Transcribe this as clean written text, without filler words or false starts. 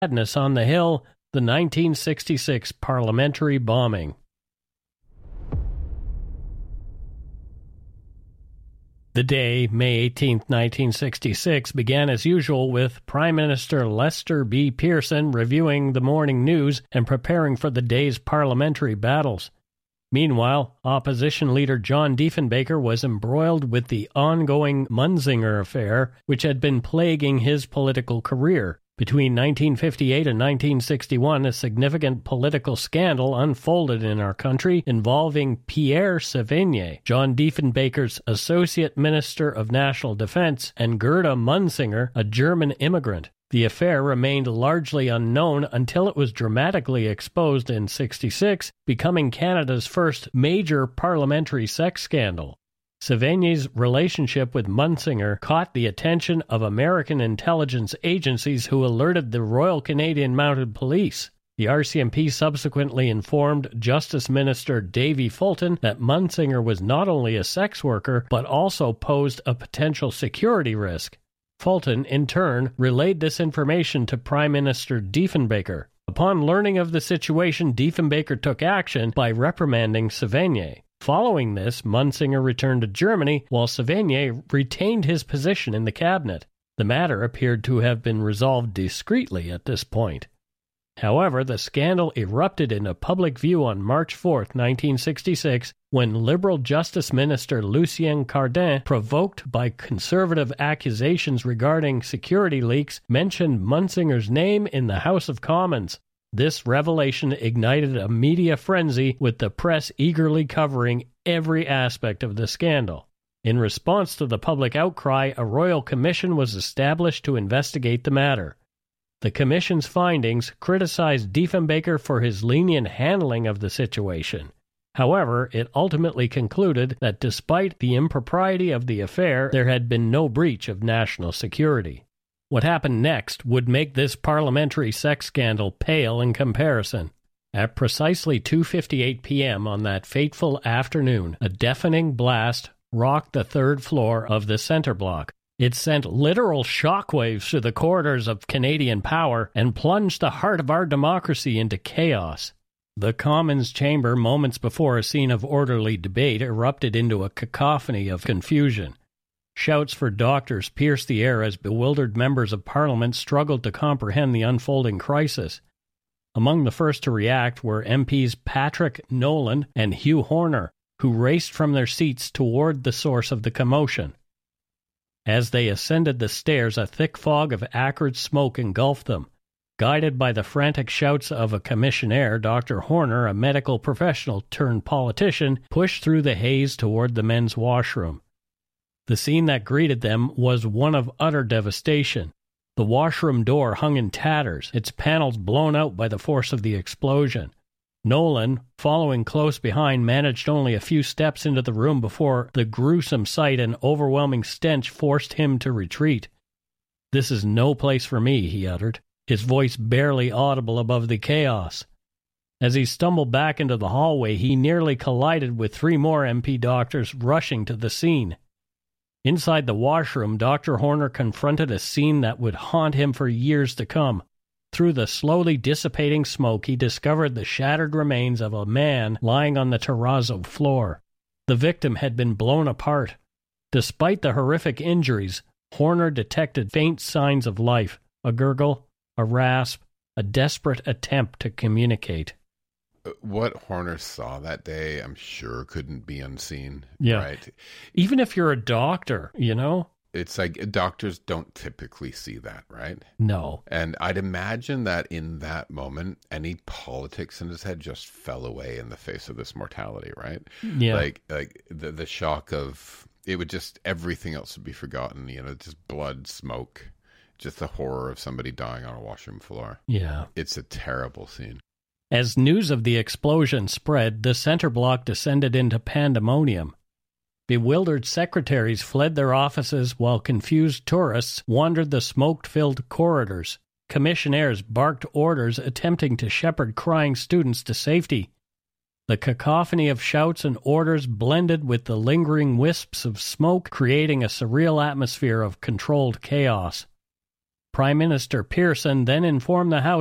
Madness on the Hill, the 1966 parliamentary bombing. The day, May 18, 1966, began as usual with Prime Minister Lester B. Pearson reviewing the morning news and preparing for the day's parliamentary battles. Meanwhile, opposition leader John Diefenbaker was embroiled with the ongoing Munzinger affair, which had been plaguing his political career. Between 1958 and 1961, a significant political scandal unfolded in our country involving Pierre Sévigné, John Diefenbaker's Associate Minister of National Defense, and Gerda Munzinger, a German immigrant. The affair remained largely unknown until it was dramatically exposed in 1966, becoming Canada's first major parliamentary sex scandal. Sévigné's relationship with Munzinger caught the attention of American intelligence agencies who alerted the Royal Canadian Mounted Police. The RCMP subsequently informed Justice Minister Davy Fulton that Munzinger was not only a sex worker, but also posed a potential security risk. Fulton, in turn, relayed this information to Prime Minister Diefenbaker. Upon learning of the situation, Diefenbaker took action by reprimanding Sévigné. Following this, Munzinger returned to Germany, while Sévigné retained his position in the cabinet. The matter appeared to have been resolved discreetly at this point. However, the scandal erupted into public view on March 4, 1966, when Liberal Justice Minister Lucien Cardin, provoked by conservative accusations regarding security leaks, mentioned Munzinger's name in the House of Commons. This revelation ignited a media frenzy, with the press eagerly covering every aspect of the scandal. In response to the public outcry, a royal commission was established to investigate the matter. The commission's findings criticized Diefenbaker for his lenient handling of the situation. However, it ultimately concluded that despite the impropriety of the affair, there had been no breach of national security. What happened next would make this parliamentary sex scandal pale in comparison. At precisely 2:58 p.m. on that fateful afternoon, a deafening blast rocked the third floor of the Centre Block. It sent literal shockwaves through the corridors of Canadian power and plunged the heart of our democracy into chaos. The Commons chamber, moments before a scene of orderly debate, erupted into a cacophony of confusion. Shouts for doctors pierced the air as bewildered members of Parliament struggled to comprehend the unfolding crisis. Among the first to react were MPs Patrick Nolan and Hugh Horner, who raced from their seats toward the source of the commotion. As they ascended the stairs, a thick fog of acrid smoke engulfed them. Guided by the frantic shouts of a commissionaire, Dr. Horner, a medical professional turned politician, pushed through the haze toward the men's washroom. The scene that greeted them was one of utter devastation. The washroom door hung in tatters, its panels blown out by the force of the explosion. Nolan, following close behind, managed only a few steps into the room before the gruesome sight and overwhelming stench forced him to retreat. "This is no place for me," he uttered, his voice barely audible above the chaos. As he stumbled back into the hallway, he nearly collided with 3 more MP doctors rushing to the scene. Inside the washroom, Dr. Horner confronted a scene that would haunt him for years to come. Through the slowly dissipating smoke, he discovered the shattered remains of a man lying on the terrazzo floor. The victim had been blown apart. Despite the horrific injuries, Horner detected faint signs of life, a gurgle, a rasp, a desperate attempt to communicate. What Horner saw that day, I'm sure, couldn't be unseen. Yeah. Right? Even if you're a doctor, you know? It's like doctors don't typically see that, right? No. And I'd imagine that in that moment, any politics in his head just fell away in the face of this mortality, right? Yeah. Like the shock of, it would just, everything else would be forgotten, just blood, smoke, just the horror of somebody dying on a washroom floor. Yeah. It's a terrible scene. As news of the explosion spread, the Centre Block descended into pandemonium. Bewildered secretaries fled their offices while confused tourists wandered the smoke-filled corridors. Commissionaires barked orders attempting to shepherd crying students to safety. The cacophony of shouts and orders blended with the lingering wisps of smoke, creating a surreal atmosphere of controlled chaos. Prime Minister Pearson then informed the House